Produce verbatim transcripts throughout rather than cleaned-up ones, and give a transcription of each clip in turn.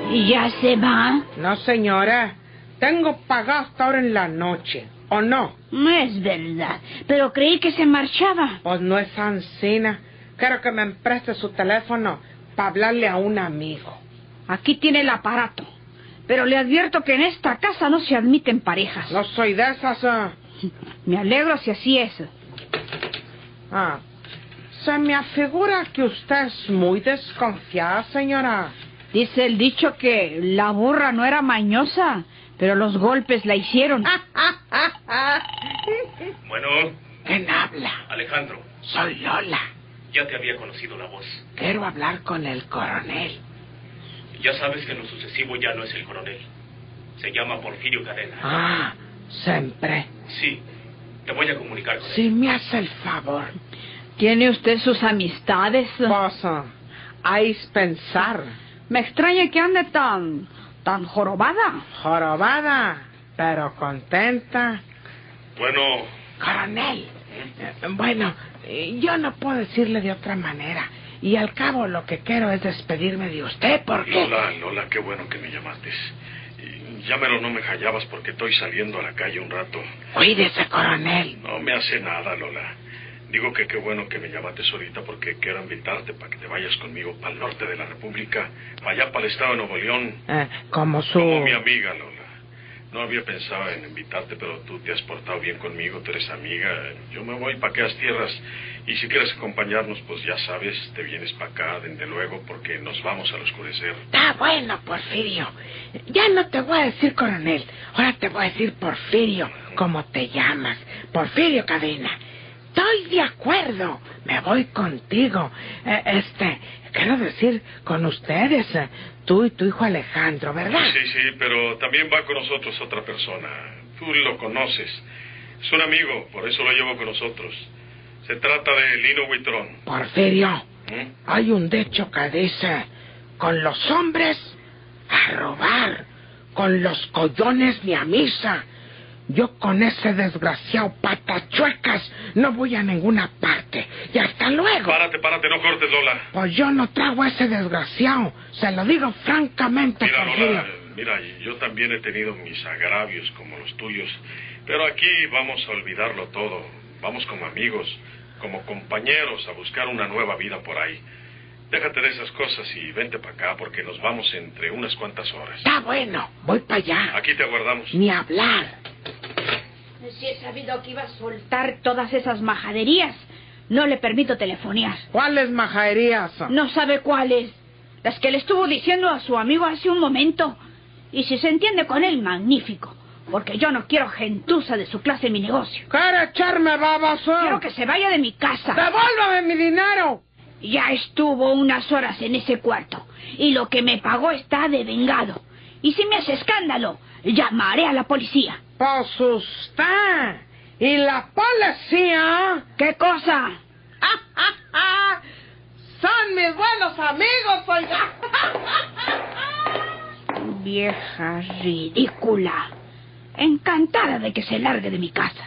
¿Y ya se va? No, señora. Tengo pagado hasta ahora en la noche. ¿O no? No es verdad. Pero creí que se marchaba. Pues no es ancina. Quiero que me preste su teléfono para hablarle a un amigo. Aquí tiene el aparato. Pero le advierto que en esta casa no se admiten parejas. No soy de esas. Uh... Me alegro si así es. Ah, se me afigura que usted es muy desconfiada, señora. Dice el dicho que la burra no era mañosa, pero los golpes la hicieron. Bueno. ¿Quién habla? Alejandro. Soy Lola. Ya te había conocido la voz. Quiero hablar con el coronel. Ya sabes que en lo sucesivo ya no es el coronel. Se llama Porfirio Cadena. Ah, siempre. Sí, te voy a comunicar con él. Si me hace el favor. ¿Tiene usted sus amistades? Pues, uh, hay pensar. Me extraña que ande tan... tan jorobada. Jorobada, pero contenta. Bueno... Coronel, ¿Mm? eh, bueno, eh, yo no puedo decirle de otra manera. Y al cabo lo que quiero es despedirme de usted porque... Lola, Lola, qué bueno que me llamaste. Llámelo, no me hallabas porque estoy saliendo a la calle un rato. Cuídese, coronel. No me hace nada, Lola. Digo que qué bueno que me llamaste ahorita porque quiero invitarte para que te vayas conmigo para el norte de la República, para allá para el estado de Nuevo León. Eh, como su... Como mi amiga, Lola. No había pensado en invitarte, pero tú te has portado bien conmigo, tú eres amiga. Yo me voy para aquellas tierras y si quieres acompañarnos, pues ya sabes, te vienes para acá, desde luego, porque nos vamos al oscurecer. Está bueno, Porfirio. Ya no te voy a decir coronel, ahora te voy a decir Porfirio, como te llamas. Porfirio Cadena. Estoy de acuerdo, me voy contigo. Eh, este, quiero decir, con ustedes, eh, tú y tu hijo Alejandro, ¿verdad? Sí, sí, pero también va con nosotros otra persona. Tú lo conoces. Es un amigo, por eso lo llevo con nosotros. Se trata de Lino Huitrón. Porfirio, ¿Mm? hay un dicho que dice, con los hombres a robar, con los collones ni a misa. Yo con ese desgraciado patachuecas no voy a ninguna parte. Y hasta luego. Párate, párate, no cortes, Lola. Pues yo no trago a ese desgraciado. Se lo digo francamente, Mira, Porfirio. Lola, mira, yo también he tenido mis agravios como los tuyos. Pero aquí vamos a olvidarlo todo. Vamos como amigos, como compañeros a buscar una nueva vida por ahí. Déjate de esas cosas y vente para acá porque nos vamos entre unas cuantas horas. Está bueno, voy para allá. Aquí te aguardamos. Ni hablar. Si he sabido que iba a soltar todas esas majaderías, no le permito telefonear. ¿Cuáles majaderías? No sabe cuáles. Las que le estuvo diciendo a su amigo hace un momento. Y si se entiende con él, magnífico. Porque yo no quiero gentuza de su clase en mi negocio. ¿Quiere echarme baboso? Quiero que se vaya de mi casa. ¡Devuélvame mi dinero! Ya estuvo unas horas en ese cuarto. Y lo que me pagó está devengado. Y si me hace escándalo, llamaré a la policía. Pues usted. ¿Y la policía? ¿Qué cosa? Son mis buenos amigos, oiga. Vieja ridícula. Encantada de que se largue de mi casa.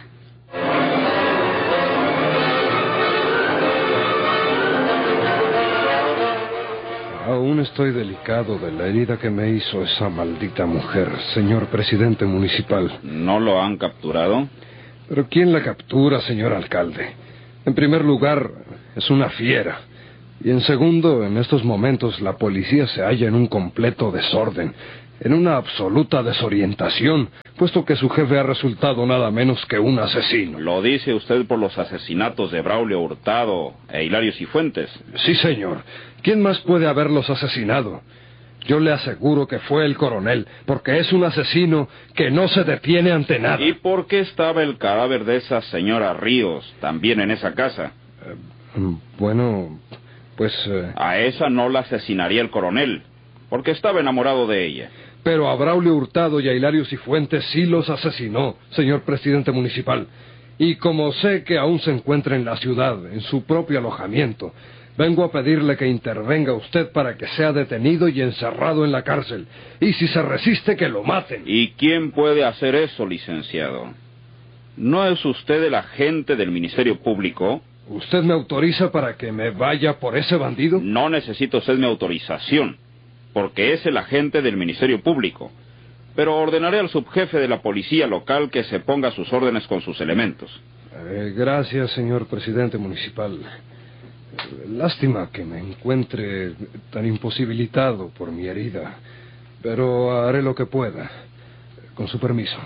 Aún estoy delicado de la herida que me hizo esa maldita mujer, señor presidente municipal. ¿No lo han capturado? ¿Pero quién la captura, señor alcalde? En primer lugar, es una fiera. Y en segundo, en estos momentos la policía se halla en un completo desorden, en una absoluta desorientación, puesto que su jefe ha resultado nada menos que un asesino. ¿Lo dice usted por los asesinatos de Braulio Hurtado e Hilario Cifuentes? Sí, señor. ¿Quién más puede haberlos asesinado? Yo le aseguro que fue el coronel, porque es un asesino que no se detiene ante nada. ¿Y por qué estaba el cadáver de esa señora Ríos también en esa casa? Eh, bueno, pues... Eh... A esa no la asesinaría el coronel, porque estaba enamorado de ella. Pero a Braulio Hurtado y a Hilario Cifuentes sí los asesinó, señor presidente municipal. Y como sé que aún se encuentra en la ciudad, en su propio alojamiento, vengo a pedirle que intervenga usted para que sea detenido y encerrado en la cárcel. Y si se resiste, que lo maten. ¿Y quién puede hacer eso, licenciado? ¿No es usted el agente del Ministerio Público? ¿Usted me autoriza para que me vaya por ese bandido? No necesita usted mi autorización. porque es el agente del Ministerio Público. Pero ordenaré al subjefe de la policía local que se ponga a sus órdenes con sus elementos. Eh, gracias, señor presidente municipal. Lástima que me encuentre tan imposibilitado por mi herida, pero haré lo que pueda. Con su permiso.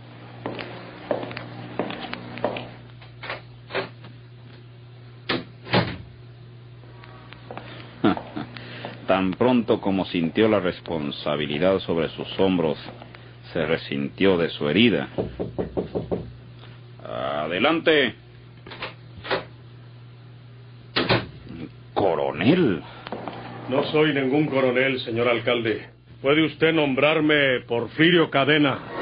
Tan pronto como sintió la responsabilidad sobre sus hombros, se resintió de su herida. Adelante. Coronel. No soy ningún coronel, señor alcalde. Puede usted nombrarme Porfirio Cadena.